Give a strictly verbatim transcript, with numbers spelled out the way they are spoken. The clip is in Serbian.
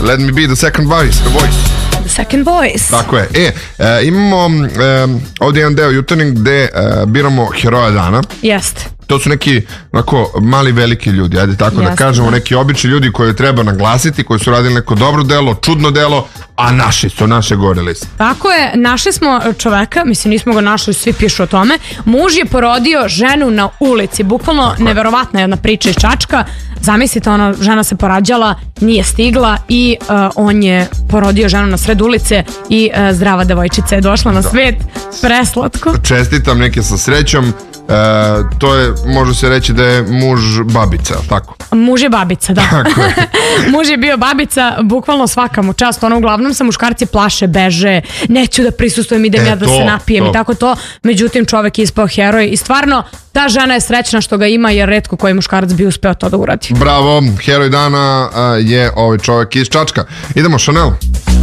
Let me be the second voice. voice. The second voice. Tako je. E, e imamo e, ovdje jedan deo jutarnjeg gde e, biramo heroja dana. Jeste. To su neki onako mali veliki ljudi, ajde tako Jasne, da kažemo, da. Neki obični ljudi koje treba naglasiti, koji su radili neko dobro delo, čudno delo, a naši su, naše gore liste. Tako je, našli smo čoveka, mislim nismo ga našli, svi pišu o tome. Muž je porodio ženu na ulici, bukvalno tako neverovatna jedna priča iz Čačka. Zamislite, ona žena se porađala, nije stigla i uh, on je porodio ženu na sred ulice i uh, zdrava devojčica je došla na da. svet. Preslatko. Čestitam, neke sa srećom. E, to je, može se reći da je muž babica, tako? Muž je babica, da. Tako je. Muž je bio babica, bukvalno svaka mu čast. Ono, uglavnom se muškarci plaše, beže, neću da prisustvujem, idem e, ja da to, se napijem to. I tako to. Međutim, čovek je ispao heroj i stvarno ta žena je srećna što ga ima, jer retko koji muškarac bi uspeo to da uradi. Bravo, heroj dana je ovaj čovek iz Čačka. Idemo, Chanel.